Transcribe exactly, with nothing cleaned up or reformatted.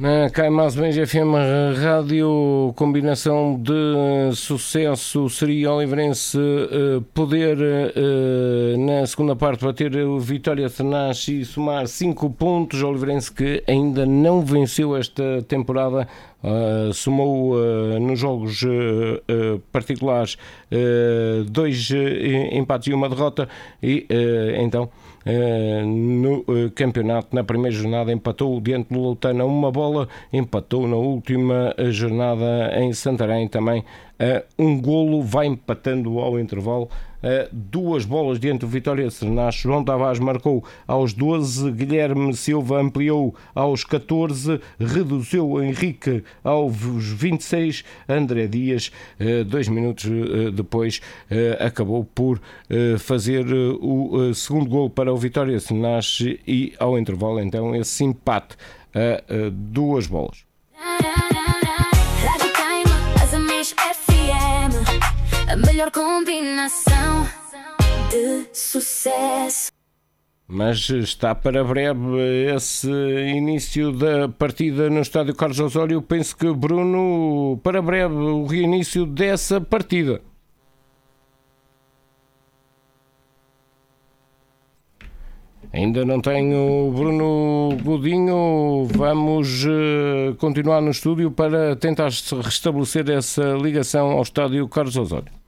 Na Caimás Benja F M Rádio, combinação de sucesso seria Oliveirense uh, poder uh, na segunda parte bater o Vitória de Sernás e somar cinco pontos. O Oliveirense que ainda não venceu esta temporada, uh, somou uh, nos jogos uh, uh, particulares uh, dois uh, empates e uma derrota e uh, então Uh, no uh, campeonato, na primeira jornada empatou diante do Loutana uma bola, empatou na última jornada em Santarém também uh, um golo, vai empatando ao intervalo, uh, duas bolas diante do Vitória de Sernás. João Tavares marcou aos doze, Guilherme Silva ampliou aos catorze, reduziu o Henrique aos vinte e seis, André Dias uh, dois minutos uh, depois uh, acabou por uh, fazer uh, o uh, segundo golo para o Vitória de Sernás e ao intervalo então esse empate a, a duas bolas. A melhor combinação de sucesso. Mas está para breve esse início da partida no estádio Carlos Osório. Penso que, Bruno, para breve o reinício dessa partida. Ainda não tenho Bruno Godinho, vamos uh, continuar no estúdio para tentar restabelecer essa ligação ao estádio Carlos Osório.